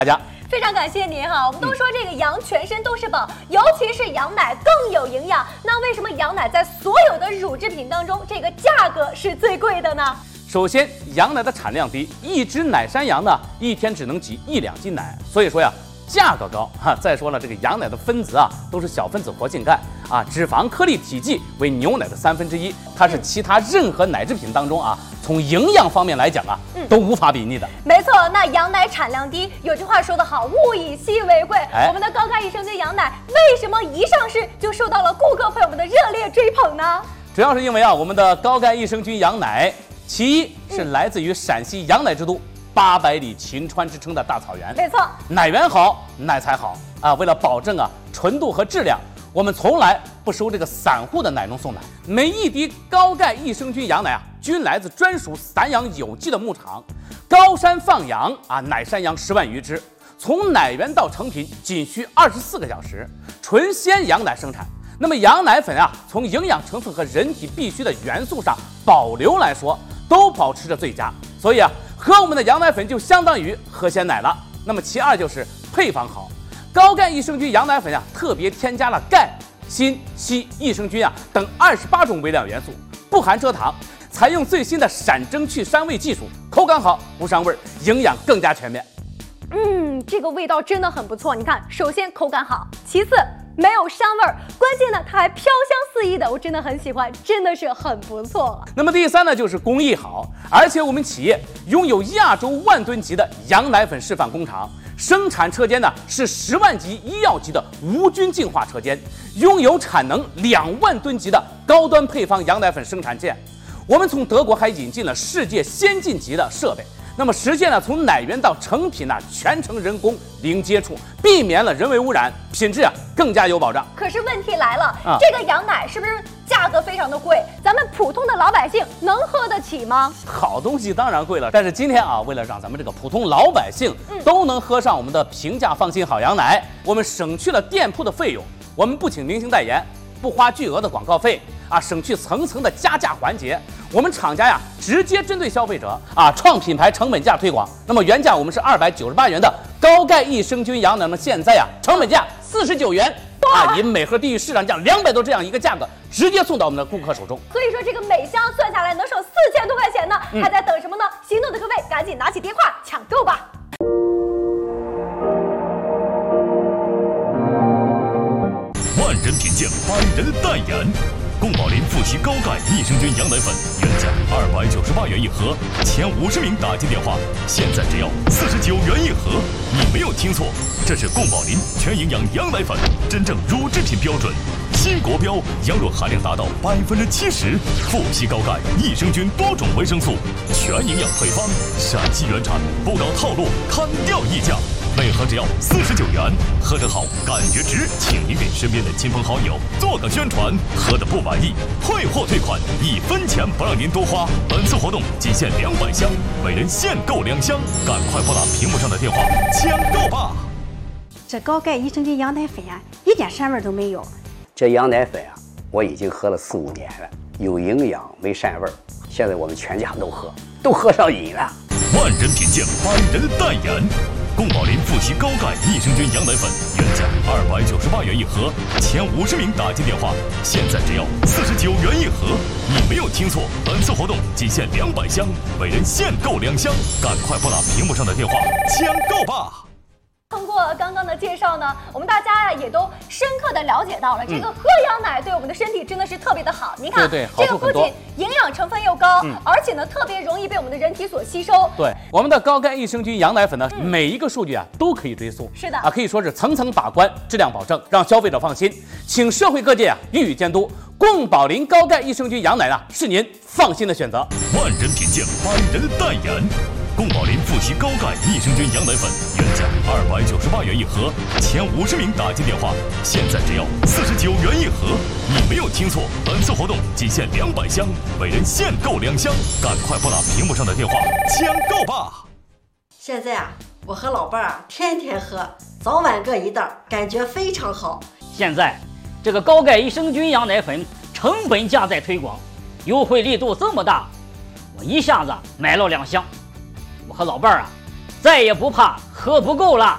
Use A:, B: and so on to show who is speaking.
A: 大家。
B: 非常感谢您哈！我们都说这个羊全身都是宝，尤其是羊奶更有营养。那为什么羊奶在所有的乳制品当中，这个价格是最贵的呢？
A: 首先，羊奶的产量低，一只奶山羊呢，一天只能挤1-2斤奶，所以说呀，价格高哈。再说了，这个羊奶的分子啊，都是小分子活性苷啊，脂肪颗粒体积为牛奶的1/3，它是其他任何奶制品当中啊，从营养方面来讲啊，都无法比拟的。
B: 没错，那羊奶产量低，有句话说得好，物以稀为贵。我们的高钙益生菌羊奶为什么一上市就受到了顾客朋友们的热烈追捧呢？
A: 主要是因为啊，我们的高钙益生菌羊奶，其一是来自于陕西羊奶之都800里秦川之称的大草原，
B: 没错，
A: 奶源好，奶才好啊。为了保证啊纯度和质量，我们从来不收这个散户的奶农送奶。每一滴高钙益生菌羊奶啊，均来自专属散养有机的牧场，高山放养啊，奶山羊10万余只，从奶源到成品仅需24个小时，纯鲜羊奶生产。那么羊奶粉啊，从营养成分和人体必需的元素上保留来说，都保持着最佳。所以啊，喝我们的羊奶粉就相当于喝鲜奶了。那么其二就是配方好，高钙益生菌羊奶粉啊，特别添加了钙、锌、硒、益生菌啊等28种微量元素，不含蔗糖，采用最新的闪蒸去膻味技术，口感好，无膻味，营养更加全面。
B: 这个味道真的很不错。你看，首先口感好，其次没有膻味儿，关键呢它还飘香四溢的，我真的很喜欢，真的是很不错。
A: 那么第三呢，就是工艺好，而且我们企业拥有亚洲10000吨级的羊奶粉示范工厂，生产车间呢是10万级医药级的无菌净化车间，拥有产能2万吨级的高端配方羊奶粉生产线。我们从德国还引进了世界先进级的设备。那么实现了从奶源到成品呢全程人工零接触，避免了人为污染，品质啊更加有保障。
B: 可是问题来了，这个羊奶是不是价格非常的贵？咱们普通的老百姓能喝得起吗？
A: 好东西当然贵了，但是今天啊，为了让咱们这个普通老百姓都能喝上我们的平价放心好羊奶，我们省去了店铺的费用，我们不请明星代言，不花巨额的广告费啊，省去层层的加价环节。我们厂家呀，直接针对消费者啊，创品牌成本价推广。那么原价我们是298元的高钙益生菌羊奶，那么现在呀，成本价49元啊，以每盒低于市场价200多这样一个价格，直接送到我们的顾客手中。
B: 所以说这个每箱算下来能省4000多块钱呢，还在等什么呢？心动的各位赶紧拿起电话抢购吧！
C: 万人品鉴，百人代言。宫保林富硒高钙益生菌羊奶粉原价298元一盒，前50名打进电话，现在只要49元一盒。你没有听错，这是宫保林全营养羊奶粉，真正乳制品标准，新国标，羊乳含量达到70%，富硒高钙益生菌多种维生素，全营养配方，陕西原产，不搞套路，砍掉溢价。每盒只要49元，喝得好，感觉值，请您给身边的亲朋好友做个宣传。喝得不满意，退货退款，1分钱不让您多花。本次活动仅限200箱，每人限购2箱，赶快拨打屏幕上的电话抢购吧！
D: 这高钙益生菌羊奶粉啊，一点膻味都没有。
E: 这羊奶粉啊，我已经喝了4、5年了，有营养没膻味儿。现在我们全家都喝上瘾了。
C: 万人品鉴，百人代言。宫保林富硒高钙益生菌羊奶粉原价298元一盒，前50名打进电话，现在只要49元一盒。你没有听错，本次活动仅限200箱，每人限购2箱，赶快拨打屏幕上的电话抢购吧！
B: 通过刚刚的介绍呢，我们大家呀也都深刻的了解到了，这个喝羊奶对我们的身体真的是特别的好。你看，
A: 对，
B: 这个不仅营养成分又高，而且呢特别容易被我们的人体所吸收。
A: 对，我们的高钙益生菌羊奶粉呢，每一个数据啊都可以追溯。
B: 是的
A: 啊，可以说是层层把关，质量保证，让消费者放心。请社会各界啊予以监督。宫保林高钙益生菌羊奶呢，是您放心的选择。
C: 万人品鉴，百人代言。宫保林富硒高钙益生菌羊奶粉原价298元一盒，前50名打进电话，现在只要49元一盒。你没有听错，本次活动仅限200箱，每人限购2箱，赶快拨打屏幕上的电话抢购吧！
F: 现在啊，我和老伴儿天天喝，早晚各一袋，感觉非常好。
G: 现在这个高钙益生菌羊奶粉成本价在推广，优惠力度这么大，我一下子买了2箱。我和老伴儿啊，再也不怕喝不够了。